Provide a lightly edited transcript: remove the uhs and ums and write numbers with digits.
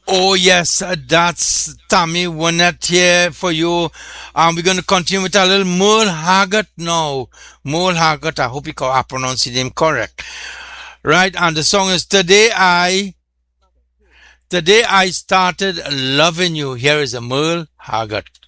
Oh yes, that's Tommy Wynette here for you. We're going to continue with a little Merle Haggard now. Merle Haggard, I hope I pronounce his name correct. Right, and the song is Today I Started Loving You. Here is a Merle Haggard.